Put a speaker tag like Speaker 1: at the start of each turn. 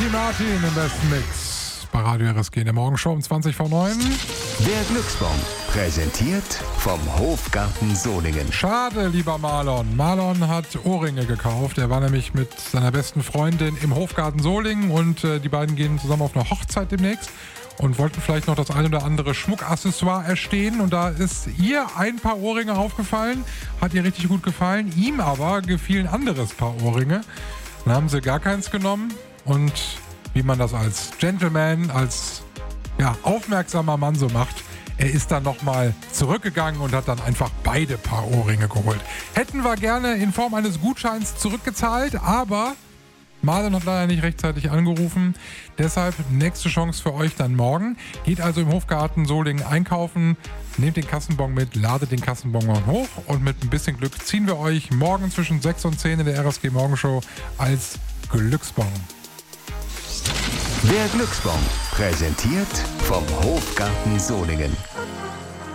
Speaker 1: Ricky Martin im besten Mix. Bei Radio RSG in der Morgenshow um 20 vor 9.
Speaker 2: Der Glücksbon, präsentiert vom Hofgarten Solingen.
Speaker 1: Schade, lieber Marlon. Marlon hat Ohrringe gekauft. Er war nämlich mit seiner besten Freundin im Hofgarten Solingen und die beiden gehen zusammen auf eine Hochzeit demnächst und wollten vielleicht noch das ein oder andere Schmuckaccessoire erstehen. Und da ist ihr ein paar Ohrringe aufgefallen, hat ihr richtig gut gefallen. Ihm aber gefiel ein anderes Paar Ohrringe. Dann haben sie gar keins genommen und wie man das als Gentleman, als aufmerksamer Mann so macht, er ist dann nochmal zurückgegangen und hat dann einfach beide Paar Ohrringe geholt. Hätten wir gerne in Form eines Gutscheins zurückgezahlt, aber Marlon hat leider nicht rechtzeitig angerufen. Deshalb nächste Chance für euch dann morgen. Geht also im Hofgarten Solingen einkaufen, nehmt den Kassenbon mit, ladet den Kassenbon hoch und mit ein bisschen Glück ziehen wir euch morgen zwischen 6 und 10 in der RSG Morgenshow als Glücksbon.
Speaker 2: Der Glücksbon, präsentiert vom Hofgarten Solingen.